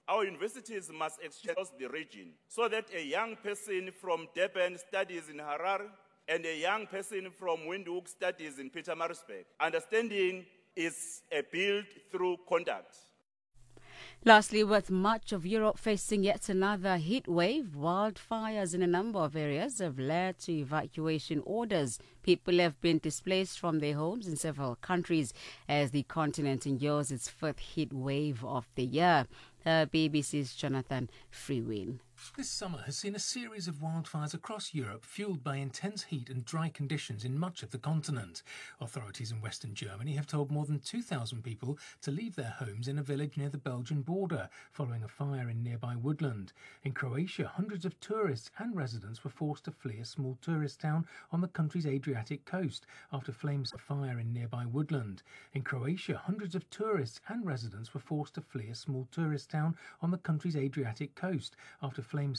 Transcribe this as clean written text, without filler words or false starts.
Our universities must exchange across the region so that a young person from Durban studies in Harare and a young person from Windhoek studies in Pietermaritzburg. Understanding is built through conduct. Lastly, with much of Europe facing yet another heat wave, wildfires in a number of areas have led to evacuation orders. People have been displaced from their homes in several countries as the continent endures its fifth heat wave of the year. BBC's Jonathan Freewin. This summer has seen a series of wildfires across Europe fueled by intense heat and dry conditions in much of the continent. Authorities in Western Germany have told more than 2,000 people to leave their homes in a village near the Belgian border following a fire in nearby woodland. In Croatia, hundreds of tourists and residents were forced to flee a small tourist town on the country's Adriatic coast after flames set fire in nearby woodland. In Croatia, hundreds of tourists and residents were forced to flee a small tourist town on the country's Adriatic coast after flames